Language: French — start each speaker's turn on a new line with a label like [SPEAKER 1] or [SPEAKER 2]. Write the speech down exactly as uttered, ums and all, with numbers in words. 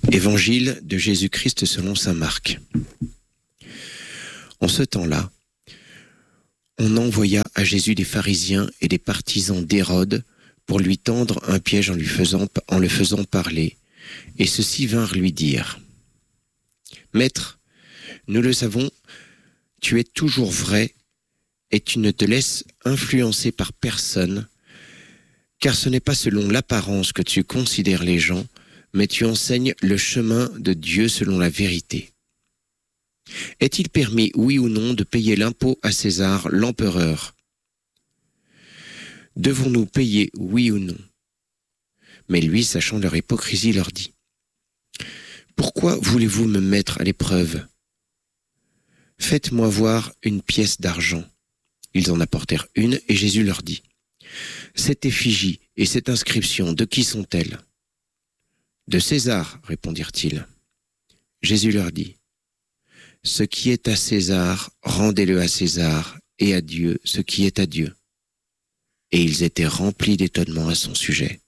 [SPEAKER 1] Évangile de Jésus-Christ selon saint Marc. En ce temps-là, on envoya à Jésus des pharisiens et des partisans d'Hérode pour lui tendre un piège en, lui faisant, en le faisant parler. Et ceux-ci vinrent lui dire : « Maître, nous le savons, tu es toujours vrai et tu ne te laisses influencer par personne, car ce n'est pas selon l'apparence que tu considères les gens, mais tu enseignes le chemin de Dieu selon la vérité. Est-il permis, oui ou non, de payer l'impôt à César, l'empereur ? Devons-nous payer, oui ou non ? Mais lui, sachant leur hypocrisie, leur dit : Pourquoi voulez-vous me mettre à l'épreuve ? Faites-moi voir une pièce d'argent. Ils en apportèrent une, et Jésus leur dit : Cette effigie et cette inscription, de qui sont-elles ? De César, répondirent-ils. Jésus leur dit : Ce qui est à César, rendez-le à César, et à Dieu ce qui est à Dieu. Et ils étaient remplis d'étonnement à son sujet.